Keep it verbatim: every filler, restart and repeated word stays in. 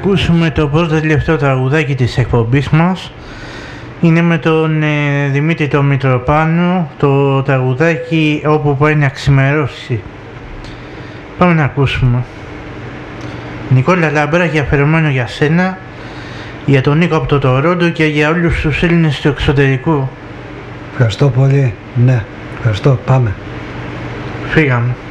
ακούσουμε το πρώτο τελευταίο τραγουδάκι της εκπομπής μας. Είναι με τον ε, Δημήτρη τον Μητροπάνο, το τραγουδάκι «Όπου πάει να ξημερώσει». Πάμε να ακούσουμε. Νικόλα Λαμπράκη, αφιερωμένο για σένα, για τον Νίκο από το Τορόντο και για όλους τους Έλληνες του εξωτερικού. Ευχαριστώ πολύ. Ναι, ευχαριστώ. Πάμε. Φύγαμε.